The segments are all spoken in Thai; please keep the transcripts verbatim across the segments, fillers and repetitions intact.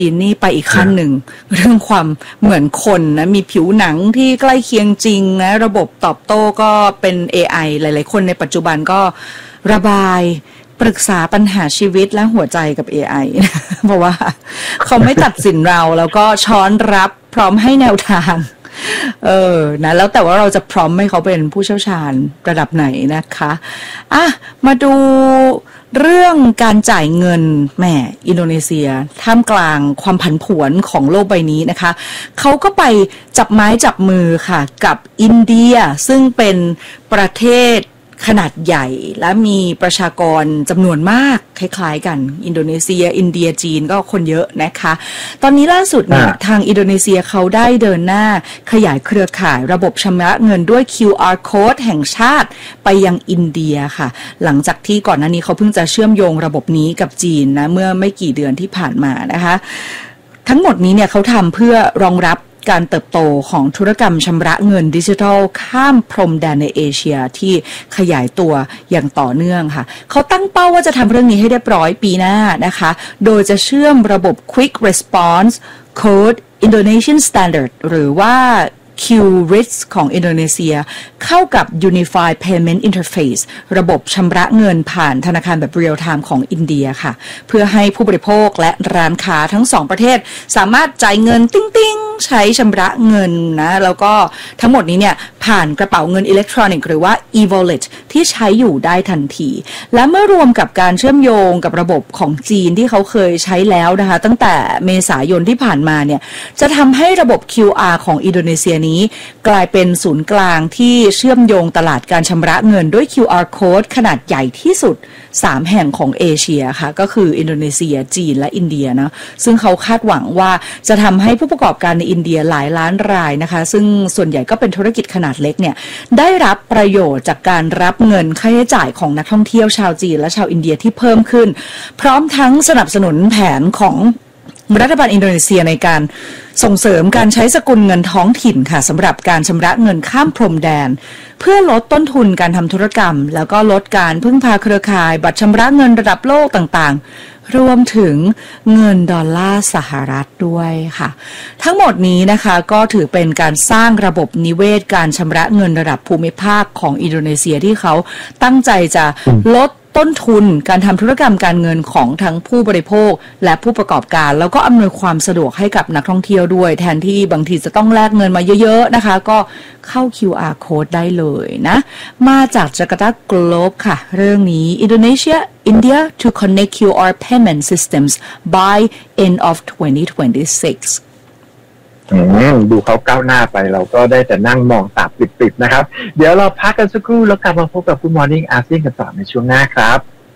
จีนนี่ไปอีกขั้นหนึ่งเรื่องความเหมือนคนนะมีผิวหนังที่ใกล้เคียงจริงนะระบบตอบโต้ก็เป็น เอ ไอ หลายๆคนในปัจจุบันก็ระบายปรึกษาปัญหาชีวิตและหัวใจกับ เอ ไอ เพราะว่าเขาไม่ตัดสินเราแล้วก็ช้อนรับพร้อมให้แนวทางเออนะแล้วแต่ว่าเราจะพร้อมให้เขาเป็นผู้เชี่ยวชาญระดับไหนนะคะอ่ะมาดูเรื่องการจ่ายเงินแหมอินโดนีเซียท่ามกลางความผันผวนของโลกใบนี้นะคะเขาก็ไปจับไม้จับมือค่ะกับอินเดียซึ่งเป็นประเทศขนาดใหญ่และมีประชากรจำนวนมากคล้ายๆกันอินโดนีเซียอินเดียจีนก็คนเยอะนะคะตอนนี้ล่าสุดเนี่ยทางอินโดนีเซียเขาได้เดินหน้าขยายเครือข่ายระบบชำระเงินด้วย คิว อาร์ Code แห่งชาติไปยังอินเดียค่ะหลังจากที่ก่อนหน้านี้เขาเพิ่งจะเชื่อมโยงระบบนี้กับจีนนะเมื่อไม่กี่เดือนที่ผ่านมานะคะทั้งหมดนี้เนี่ยเขาทำเพื่อรองรับการเติบโตของธุรกรรมชำระเงินดิจิทัลข้ามพรมแดนในเอเชียที่ขยายตัวอย่างต่อเนื่องค่ะเขาตั้งเป้าว่าจะทำเรื่องนี้ให้เรียบร้อยปีหน้านะคะโดยจะเชื่อมระบบ Quick Response Code Indonesian Standard หรือว่า คิว อาร์ ไอ เอส ของอินโดนีเซียเข้ากับ Unified Payment Interface ระบบชำระเงินผ่านธนาคารแบบ Real Time ของอินเดียค่ะเพื่อให้ผู้บริโภคและร้านค้าทั้งสองประเทศสามารถจ่ายเงินติ้งๆใช้ชำระเงินนะแล้วก็ทั้งหมดนี้เนี่ยผ่านกระเป๋าเงินอิเล็กทรอนิกส์หรือว่า e-wallet ที่ใช้อยู่ได้ทันทีและเมื่อรวมกับการเชื่อมโยงกับระบบของจีนที่เขาเคยใช้แล้วนะคะตั้งแต่เมษายนที่ผ่านมาเนี่ยจะทำให้ระบบ คิว อาร์ ของอินโดนีเซียนี้กลายเป็นศูนย์กลางที่เชื่อมโยงตลาดการชำระเงินด้วย คิว อาร์ Code ขนาดใหญ่ที่สุดสามแห่งของเอเชียค่ะก็คืออินโดนีเซียจีนและอินเดียนะซึ่งเขาคาดหวังว่าจะทำให้ผู้ประกอบการในอินเดียหลายล้านรายนะคะซึ่งส่วนใหญ่ก็เป็นธุรกิจขนาดเล็กเนี่ยได้รับประโยชน์จากการรับเงินค่าใช้จ่ายของนักท่องเที่ยวชาวจีนและชาวอินเดียที่เพิ่มขึ้นพร้อมทั้งสนับสนุนแผนของรัฐบาลอินโดนีเซียในการส่งเสริมการใช้สกุลเงินท้องถิ่นค่ะสำหรับการชำระเงินข้ามพรมแดนเพื่อลดต้นทุนการทำธุรกรรมแล้วก็ลดการพึ่งพาเครือข่ายบัตรชำระเงินระดับโลกต่างๆรวมถึงเงินดอลลาร์สหรัฐด้วยค่ะทั้งหมดนี้นะคะก็ถือเป็นการสร้างระบบนิเวศการชำระเงินระดับภูมิภาคของอินโดนีเซียที่เขาตั้งใจจะลดต้นทุนการทำธุรกรรมการเงินของทั้งผู้บริโภคและผู้ประกอบการแล้วก็อำนวยความสะดวกให้กับนักท่องเที่ยวด้วยแทนที่บางทีจะต้องแลกเงินมาเยอะๆนะคะก็เข้า คิว อาร์ Code ได้เลยนะมาจากจาการ์ตา Globe ค่ะเรื่องนี้ Indonesia India to connect คิว อาร์ payment systems by end of twenty twenty-six ดูเขาก้าวหน้าไปเราก็ได้แต่นั่งมองตาปิดๆนะครับเดี๋ยวเราพักกันสักครู่แล้วกลับมาพบกับ Good Morning อาเซียนกันต่อในช่วงหน้าครับ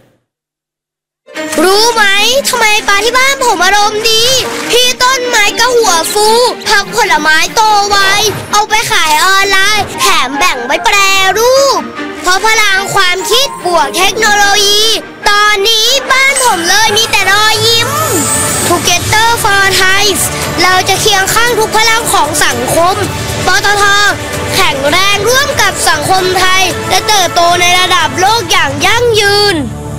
รู้ไหมทำไมปลาที่บ้านผมอารมณ์ดีพี่ต้นไม้ก็หัวฟูผักผลไม้โตไวเอาไปขายออนไลน์แถมแบ่งไว้แปรรูปเพราะพลังความคิดบวกเทคโนโลยีตอนนี้บ้านผมเลยมีแต่รอยยิ้ม Together for Thai เราจะเคียงข้างทุกพลังของสังคมปตท.แข็งแรงร่วมกับสังคมไทยและเติบโตในระดับโลกอย่างยั่งยืน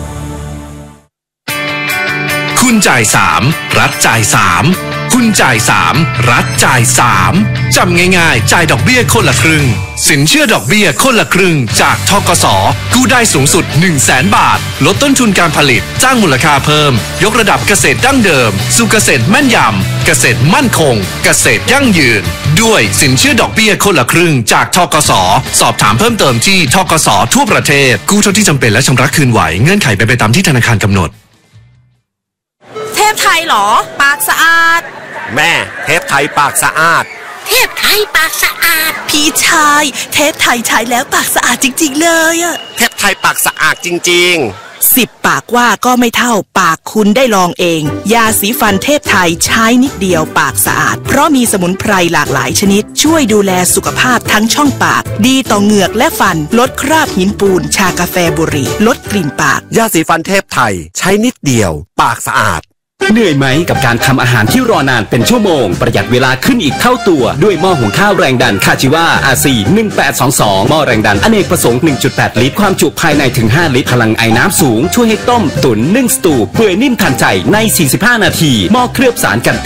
คุณจ่ายสามรัฐจ่ายสามคุณจ่ายสามรัฐจ่ายสามจำง่ายๆจ่ายดอกเบี้ยคนละครึ่งสินเชื่อดอกเบี้ยคนละครึ่งจากธกส.กู้ได้สูงสุด หนึ่งแสน บาทลดต้นทุนการผลิตสร้างมูลค่าเพิ่มยกระดับเกษตรดั้งเดิมสู่เกษตรแม่นยำเกษตรมั่นคงเกษตรยั่งยืนด้วยสินเชื่อดอกเบี้ยคนละครึ่งจากธกส.สอบถามเพิ่มเติมที่ธกส.ทั่วประเทศกู้เท่าที่จำเป็นและชำระคืนไหวเงื่อนไขเป็นไปตามที่ธนาคารกำหนดเทพไทยเหรอปากสะอาดแม่เทพไทยปากสะอาดเทพไทยปากสะอาดพี่ชายเทพไทยใช้แล้วปากสะอาดจริงๆเลยอะเทพไทยปากสะอาดจริงๆสิบปากว่าก็ไม่เท่าปากคุณได้ลองเองยาสีฟันเทพไทยใช้นิดเดียวปากสะอาดเพราะมีสมุนไพรหลากหลายชนิดช่วยดูแลสุขภาพทั้งช่องปากดีต่อเหงือกและฟันลดคราบหินปูนชากาแฟบุหรี่ลดกลิ่นปากยาสีฟันเทพไทยใช้นิดเดียวปากสะอาดเหนื่อยไหมกับการทำอาหารที่รอนานเป็นชั่วโมงประหยัดเวลาขึ้นอีกเท่าตัวด้วยหม้อหุงข้าวแรงดันคาจิวา อาร์ ซี หนึ่งแปดสองสอง หม้อแรงดันอเนกประสงค์ หนึ่งจุดแปด ลิตรความจุภายในถึงห้าลิตรพลังไอน้ำสูงช่วยให้ต้มตุ๋นนึ่งสตูเปื่อยนิ่มทันใจในสี่สิบห้านาทีหม้อเคลือบสารกัน